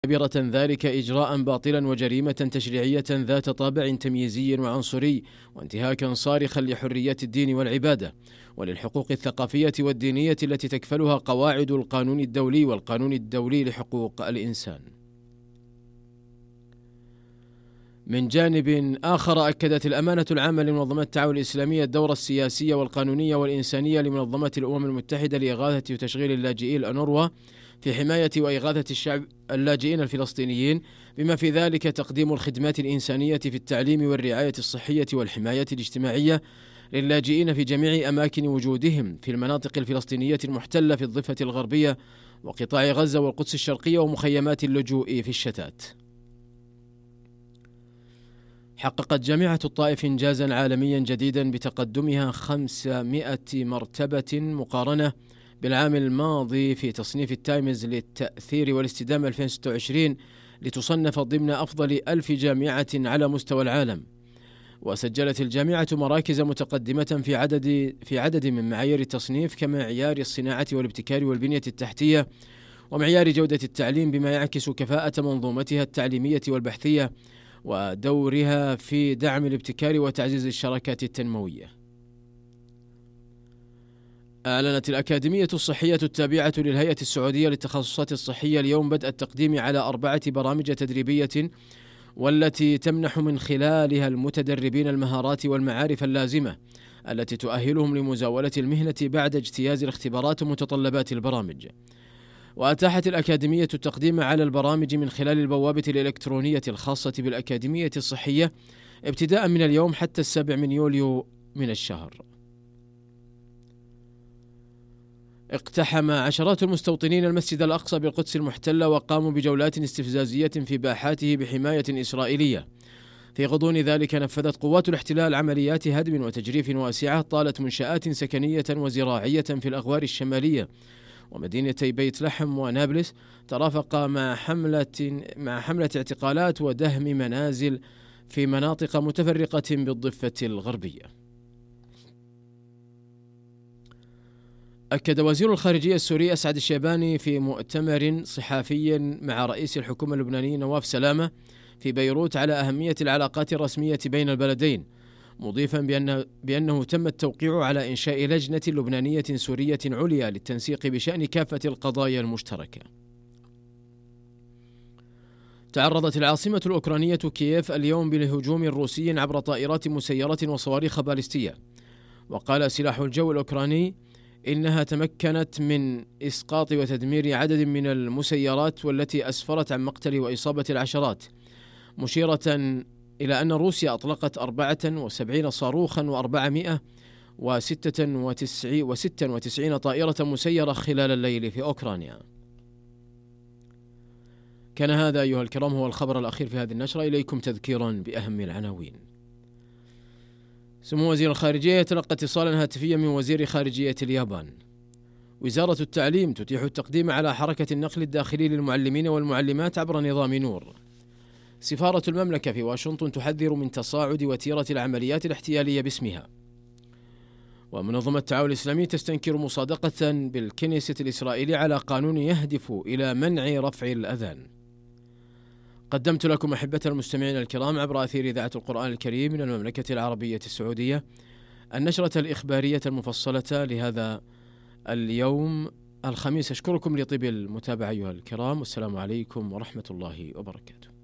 معتبرة ذلك إجراء باطلا وجريمة تشريعية ذات طابع تمييزي وعنصري، وانتهاكا صارخا لحريات الدين والعبادة وللحقوق الثقافية والدينية التي تكفلها قواعد القانون الدولي والقانون الدولي لحقوق الإنسان. من جانب آخر، أكدت الأمانة العامة لمنظمة التعاون الإسلامية الدور السياسي والقانوني والإنساني لمنظمة الأمم المتحدة لإغاثة وتشغيل اللاجئين الأونروا في حماية وإغاثة الشعب اللاجئين الفلسطينيين، بما في ذلك تقديم الخدمات الإنسانية في التعليم والرعاية الصحية والحماية الاجتماعية للاجئين في جميع أماكن وجودهم في المناطق الفلسطينية المحتلة في الضفة الغربية وقطاع غزة والقدس الشرقية ومخيمات اللجوء في الشتات. حققت جامعة الطائف إنجازا عالميا جديدا بتقدمها 500 مرتبة مقارنة بالعام الماضي في تصنيف التايمز للتأثير والاستدامة 2026 لتصنف ضمن أفضل 1000 جامعة على مستوى العالم. وسجلت الجامعة مراكز متقدمة في عدد من معايير التصنيف كمعيار الصناعة والابتكار والبنية التحتية ومعيار جودة التعليم، بما يعكس كفاءة منظومتها التعليمية والبحثية ودورها في دعم الابتكار وتعزيز الشراكات التنموية. أعلنت الأكاديمية الصحية التابعة للهيئة السعودية للتخصصات الصحية اليوم بدء التقديم على 4 برامج تدريبية، والتي تمنح من خلالها المتدربين المهارات والمعارف اللازمة التي تؤهلهم لمزاولة المهنة بعد اجتياز الاختبارات ومتطلبات البرامج. وأتاحت الأكاديمية التقديم على البرامج من خلال البوابة الإلكترونية الخاصة بالأكاديمية الصحية ابتداء من اليوم حتى 7 يوليو من الشهر. اقتحم عشرات المستوطنين المسجد الأقصى بالقدس المحتلة وقاموا بجولات استفزازية في باحاته بحماية إسرائيلية. في غضون ذلك نفذت قوات الاحتلال عمليات هدم وتجريف واسعة طالت منشآت سكنية وزراعية في الأغوار الشمالية ومدينتي بيت لحم ونابلس، ترافق مع حملة اعتقالات ودهم منازل في مناطق متفرقة بالضفة الغربية. أكد وزير الخارجية السوري أسعد الشيباني في مؤتمر صحفي مع رئيس الحكومة اللبناني نواف سلامة في بيروت على أهمية العلاقات الرسمية بين البلدين، مضيفا بأنه تم التوقيع على إنشاء لجنة لبنانية سورية عليا للتنسيق بشأن كافة القضايا المشتركة. تعرضت العاصمة الأوكرانية كييف اليوم لهجوم روسي عبر طائرات مسيرة وصواريخ باليستية، وقال سلاح الجو الأوكراني إنها تمكنت من إسقاط وتدمير عدد من المسيرات والتي أسفرت عن مقتل وإصابة العشرات، مشيرة إلى أن روسيا أطلقت 74 صاروخا و496 طائرة مسيرة خلال الليل في أوكرانيا. كان هذا أيها الكرام هو الخبر الأخير في هذه النشرة. إليكم تذكيرا بأهم العناوين. سمو وزير الخارجية يتلقى اتصالا هاتفيا من وزير خارجية اليابان. وزارة التعليم تتيح التقديم على حركة النقل الداخلي للمعلمين والمعلمات عبر نظام نور. سفارة المملكة في واشنطن تحذر من تصاعد وتيرة العمليات الاحتيالية باسمها. ومنظمة التعاون الإسلامي تستنكر مصادقة بالكنيسة الإسرائيلي على قانون يهدف إلى منع رفع الأذان. قدمت لكم أحبة المستمعين الكرام عبر أثير إذاعة القرآن الكريم من المملكة العربية السعودية النشرة الإخبارية المفصلة لهذا اليوم الخميس. أشكركم لطيب المتابعة أيها الكرام، والسلام عليكم ورحمة الله وبركاته.